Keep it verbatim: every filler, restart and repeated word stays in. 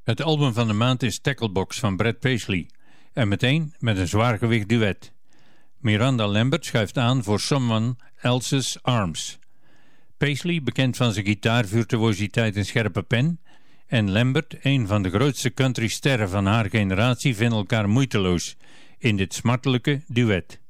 Het album van de maand is Tacklebox van Brad Paisley en meteen met een zwaargewicht duet. Miranda Lambert schuift aan voor Someone Else's Arms. Paisley, bekend van zijn gitaarvirtuositeit en scherpe pen, en Lambert, een van de grootste countrysterren van haar generatie, vinden elkaar moeiteloos in dit smartelijke duet.